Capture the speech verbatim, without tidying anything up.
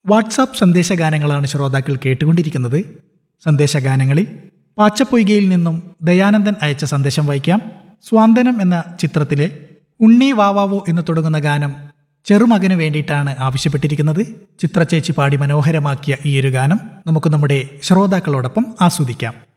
WhatsApp സന്ദേശഗാനങ്ങളാണ് ശ്രോതാക്കൾ കേട്ടുകൊണ്ടിരിക്കുന്നത്. സന്ദേശഗാനങ്ങളിൽ പാച്ചപ്പൊയ്കയിൽ നിന്നും ദയാനന്ദൻ അയച്ച സന്ദേശം വായിക്കാം. സ്വാന്തനം എന്ന ചിത്രത്തിലെ ഉണ്ണി വാവാവോ എന്ന് തുടങ്ങുന്ന ഗാനം ചെറുമകന് വേണ്ടിയിട്ടാണ് ആവശ്യപ്പെട്ടിരിക്കുന്നത്. ചിത്രചേച്ചി പാടി മനോഹരമാക്കിയ ഈ ഒരു ഗാനം നമുക്ക് നമ്മുടെ ശ്രോതാക്കളോടൊപ്പം ആസ്വദിക്കാം.